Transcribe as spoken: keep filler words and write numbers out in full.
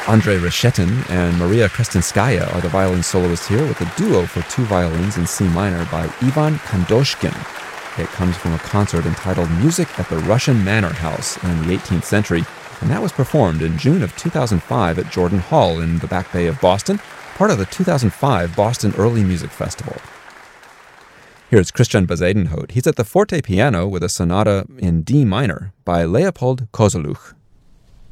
Andrei Reshetin and Maria Krestinskaya are the violin soloists here with a duo for two violins in C minor by Ivan Kandoshkin. It comes from a concert entitled Music at the Russian Manor House in the eighteenth century, and that was performed in June of two thousand five at Jordan Hall in the Back Bay of Boston, part of the two thousand five Boston Early Music Festival. Here's Christian Bezuidenhout. He's at the forte piano with a sonata in D minor by Leopold Kozeluch.